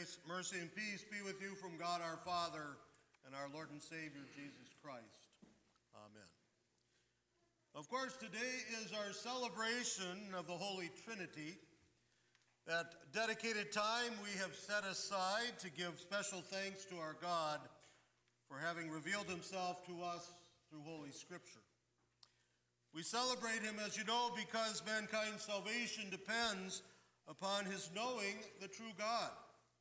Grace, mercy, and peace be with you from God our Father and our Lord and Savior Jesus Christ. Amen. Of course, today is our celebration of the Holy Trinity, that dedicated time we have set aside to give special thanks to our God for having revealed himself to us through Holy Scripture. We celebrate him, as you know, because mankind's salvation depends upon his knowing the true God.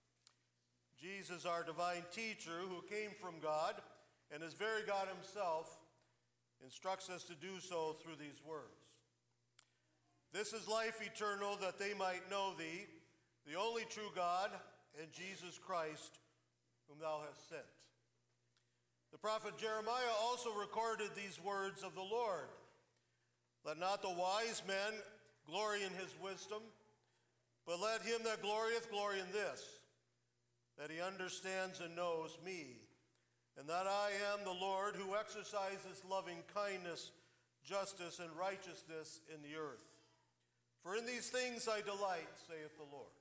Jesus, our divine teacher, who came from God and is very God himself, instructs us to do so through these words. This is life eternal, that they might know thee, the only true God, and Jesus Christ, whom thou hast sent. The prophet Jeremiah also recorded these words of the Lord. Let not the wise man glory in his wisdom, but let him that glorieth glory in this, that he understands and knows me, and that I am the Lord who exercises loving kindness, justice, and righteousness in the earth. For in these things I delight, saith the Lord.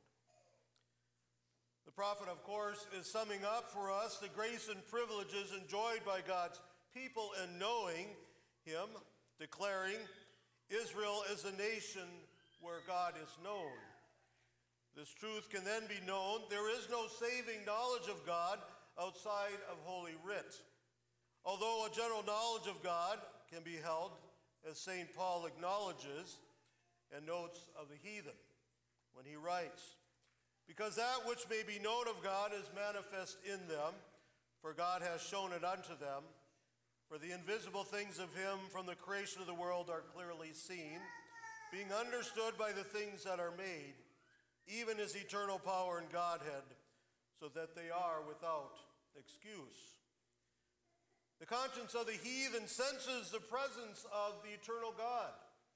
The prophet, of course, is summing up for us the grace and privileges enjoyed by God's people in knowing him, declaring Israel is a nation where God is known. This truth can then be known. There is no saving knowledge of God outside of Holy Writ. Although a general knowledge of God can be held, as St. Paul acknowledges and notes of the heathen when he writes, because that which may be known of God is manifest in them, for God has shown it unto them. For the invisible things of him from the creation of the world are clearly seen, being understood by the things that are made, even his eternal power and Godhead, so that they are without excuse. The conscience of the heathen senses the presence of the eternal God,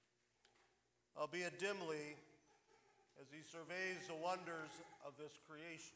albeit dimly, as he surveys the wonders of this creation.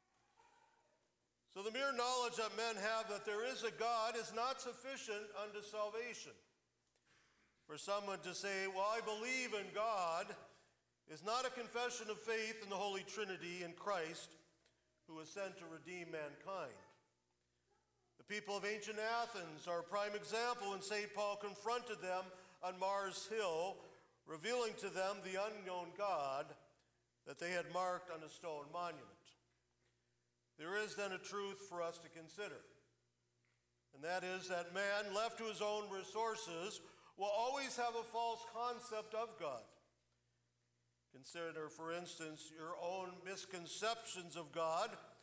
So the mere knowledge that men have that there is a God is not sufficient unto salvation. For someone to say, well, I believe in God, is not a confession of faith in the Holy Trinity in Christ, who was sent to redeem mankind. The people of ancient Athens are a prime example when St. Paul confronted them on Mars Hill, revealing to them the unknown God that they had marked on a stone monument. There is then a truth for us to consider, and that is that man, left to his own resources, will always have a false concept of God. Consider, for instance, your own misconceptions of God